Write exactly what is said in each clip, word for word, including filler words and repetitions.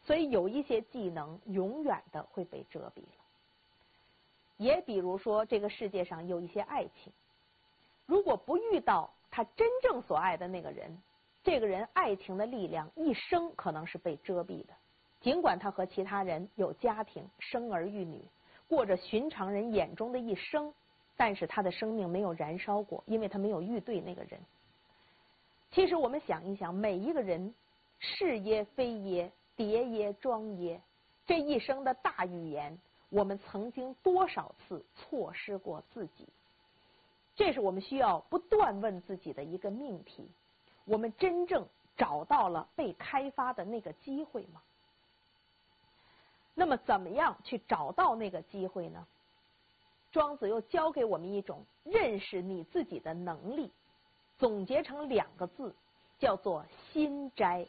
所以有一些技能永远的会被遮蔽了。也比如说，这个世界上有一些爱情，如果不遇到他真正所爱的那个人，这个人爱情的力量一生可能是被遮蔽的。尽管他和其他人有家庭，生儿育女，过着寻常人眼中的一生，但是他的生命没有燃烧过，因为他没有遇对那个人。其实我们想一想，每一个人是耶非耶，跌耶庄耶，这一生的大语言，我们曾经多少次错失过自己？这是我们需要不断问自己的一个命题。我们真正找到了被开发的那个机会吗？那么怎么样去找到那个机会呢？庄子又教给我们一种认识你自己的能力，总结成两个字，叫做心斋。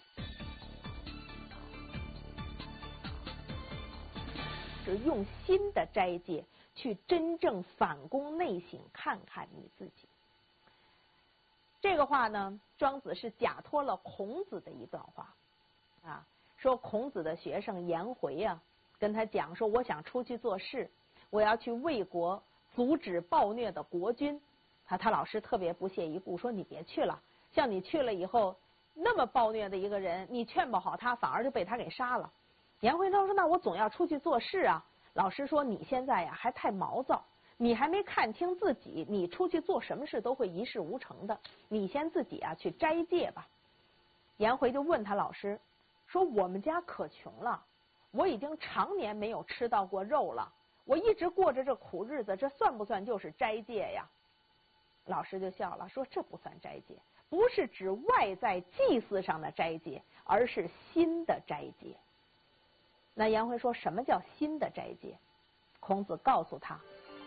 是用心的斋戒去真正反躬内省，看看你自己。这个话呢，庄子是假托了孔子的一段话啊，说孔子的学生颜回啊，跟他讲说，我想出去做事，我要去魏国阻止暴虐的国君。他他老师特别不屑一顾，说你别去了，像你去了以后，那么暴虐的一个人，你劝不好他，反而就被他给杀了。颜回他说，那我总要出去做事啊。老师说，你现在呀还太毛躁，你还没看清自己，你出去做什么事都会一事无成的，你先自己啊去斋戒吧。颜回就问他老师说，我们家可穷了，我已经常年没有吃到过肉了，我一直过着这苦日子，这算不算就是斋戒呀？老师就笑了，说这不算斋戒，不是指外在祭祀上的斋戒，而是心的斋戒。那颜回说，什么叫心的斋戒？孔子告诉他，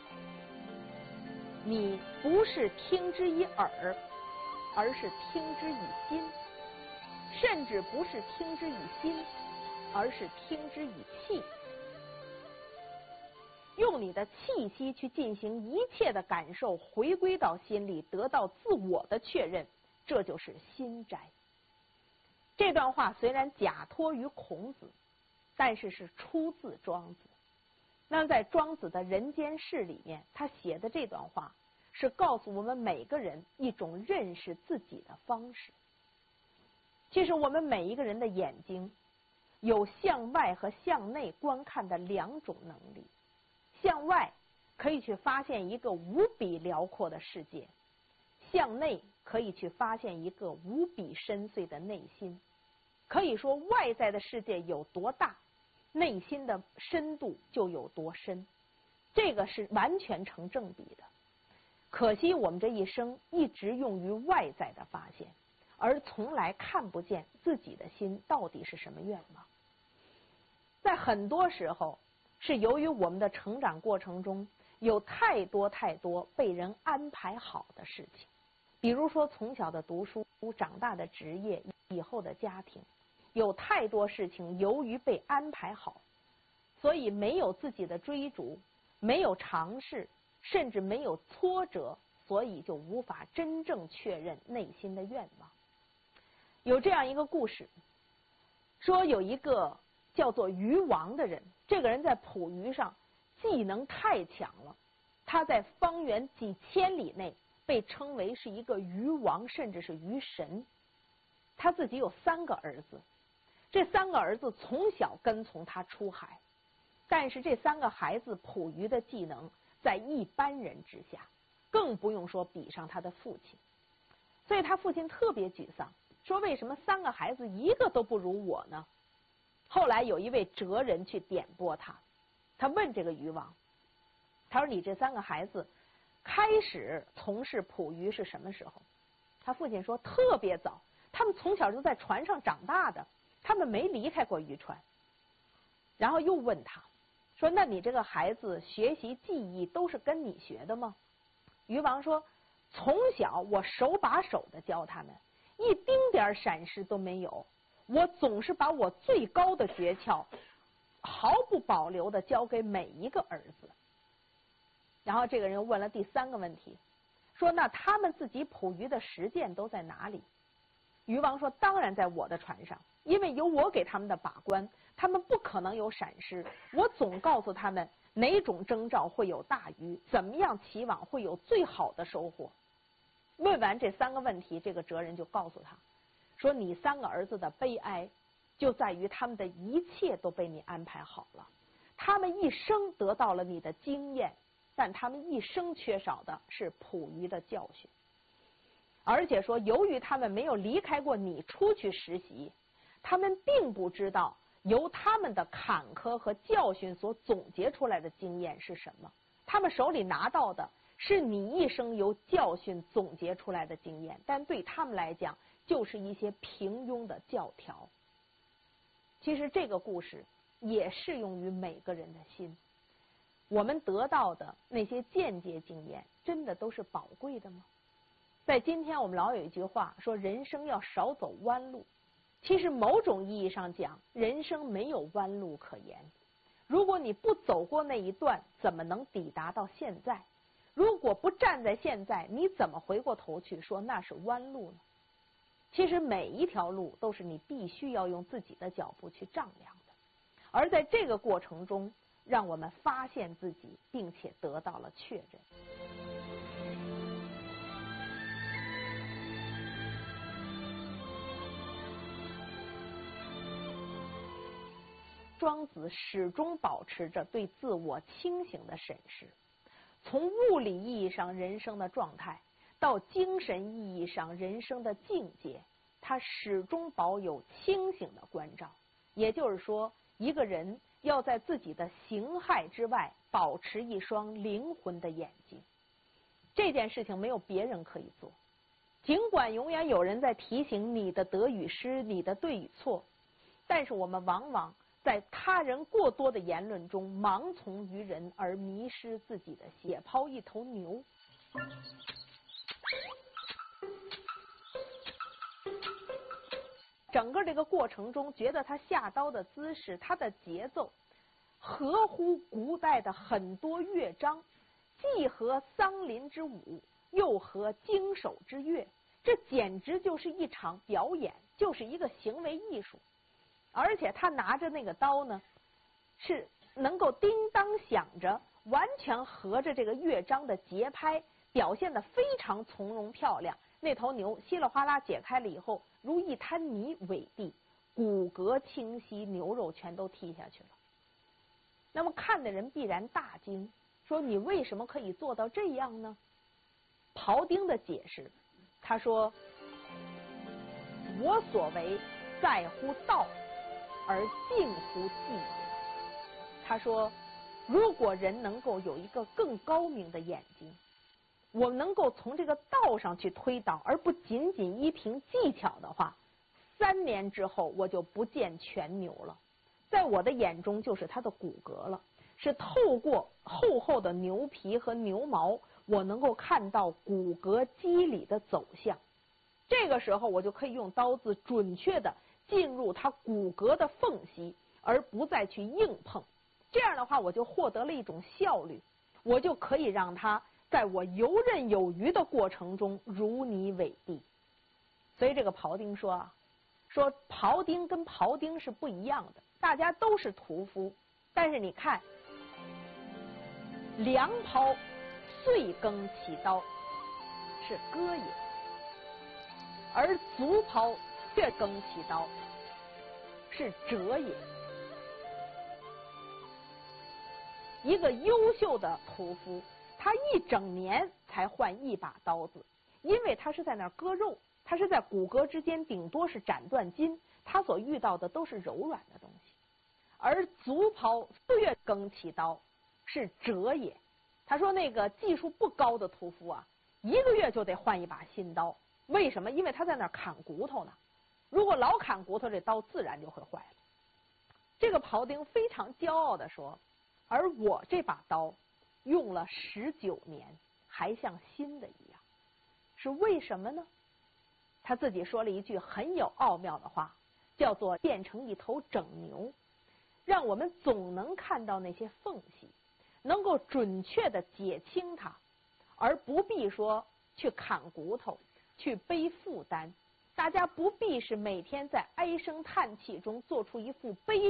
你不是听之以耳，而是听之以心，甚至不是听之以心，而是听之以气。用你的气息去进行一切的感受，回归到心里，得到自我的确认，这就是心斋。这段话虽然假托于孔子，但是是出自庄子。那在庄子的人间世里面，他写的这段话是告诉我们每个人一种认识自己的方式。其实我们每一个人的眼睛有向外和向内观看的两种能力。向外可以去发现一个无比辽阔的世界，向内可以去发现一个无比深邃的内心。可以说外在的世界有多大，内心的深度就有多深，这个是完全成正比的。可惜我们这一生一直用于外在的发现，而从来看不见自己的心到底是什么愿望。在很多时候是由于我们的成长过程中有太多太多被人安排好的事情，比如说从小的读书，长大的职业，以后的家庭，有太多事情由于被安排好，所以没有自己的追逐，没有尝试，甚至没有挫折，所以就无法真正确认内心的愿望。有这样一个故事，说有一个叫做鱼王的人，这个人在捕鱼上技能太强了，他在方圆几千里内被称为是一个鱼王，甚至是鱼神。他自己有三个儿子，这三个儿子从小跟从他出海，但是这三个孩子捕鱼的技能在一般人之下，更不用说比上他的父亲。所以他父亲特别沮丧，说为什么三个孩子一个都不如我呢？后来有一位哲人去点拨他，他问这个渔王，他说你这三个孩子开始从事捕鱼是什么时候？他父亲说特别早，他们从小就在船上长大的，他们没离开过渔船。然后又问他说，那你这个孩子学习技艺都是跟你学的吗？渔王说，从小我手把手的教他们，一丁点闪失都没有，我总是把我最高的诀窍毫不保留的教给每一个儿子。然后这个人又问了第三个问题，说那他们自己捕鱼的实践都在哪里？渔王说，当然在我的船上， 因为有我给他们的把关，他们不可能有闪失。我总告诉他们哪种征兆会有大鱼，怎么样起网会有最好的收获。问完这三个问题，这个哲人就告诉他说，你三个儿子的悲哀就在于他们的一切都被你安排好了，他们一生得到了你的经验，但他们一生缺少的是捕鱼的教训。而且说，由于他们没有离开过你出去实习，他们并不知道由他们的坎坷和教训所总结出来的经验是什么。他们手里拿到的是你一生由教训总结出来的经验，但对他们来讲就是一些平庸的教条。其实这个故事也适用于每个人的心。我们得到的那些间接经验，真的都是宝贵的吗？在今天我们老有一句话说，人生要少走弯路。其实某种意义上讲，人生没有弯路可言。如果你不走过那一段，怎么能抵达到现在？如果不站在现在，你怎么回过头去说那是弯路呢？其实每一条路都是你必须要用自己的脚步去丈量的，而在这个过程中，让我们发现自己，并且得到了确认。庄子始终保持着对自我清醒的审视，从物理意义上人生的状态到精神意义上人生的境界，他始终保有清醒的关照。也就是说，一个人要在自己的形骸之外保持一双灵魂的眼睛。这件事情没有别人可以做，尽管永远有人在提醒你的得与失，你的对与错，但是我们往往在他人过多的言论中盲从于人，而迷失自己的心。解剖一头牛，整个这个过程中，觉得他下刀的姿势，他的节奏合乎古代的很多乐章，既合桑林之舞，又合经手之乐，这简直就是一场表演，就是一个行为艺术。而且他拿着那个刀呢，是能够叮当响着，完全合着这个乐章的节拍，表现得非常从容漂亮。那头牛稀里哗啦解开了以后，如一滩泥委地，骨骼清晰，牛肉全都剔下去了。那么看的人必然大惊，说你为什么可以做到这样呢？庖丁的解释，他说：我所为在乎道，而近乎技也。他说，如果人能够有一个更高明的眼睛，我能够从这个道上去推导，而不仅仅依凭技巧的话，三年之后我就不见全牛了，在我的眼中就是它的骨骼了，是透过厚厚的牛皮和牛毛，我能够看到骨骼肌理的走向。这个时候我就可以用刀子准确的进入它骨骼的缝隙，而不再去硬碰。这样的话，我就获得了一种效率，我就可以让它在我游刃有余的过程中如泥委地。所以这个庖丁说啊，说庖丁跟庖丁是不一样的，大家都是屠夫，但是你看，良庖岁耕其刀，是割也；而足庖月耕其刀，是折也。一个优秀的屠夫，他一整年才换一把刀子，因为他是在那儿割肉，他是在骨骼之间顶多是斩断筋，他所遇到的都是柔软的东西。而足庖四月耕其刀，是折也。他说那个技术不高的屠夫啊，一个月就得换一把新刀。为什么？因为他在那儿砍骨头呢，如果老砍骨头，这刀自然就会坏了。这个庖丁非常骄傲地说，而我这把刀用了十九年，还像新的一样，是为什么呢？他自己说了一句很有奥妙的话，叫做变成一头整牛，让我们总能看到那些缝隙，能够准确的解清它，而不必说去砍骨头，去背负担， 大家不必是每天在唉声叹气中做出一副悲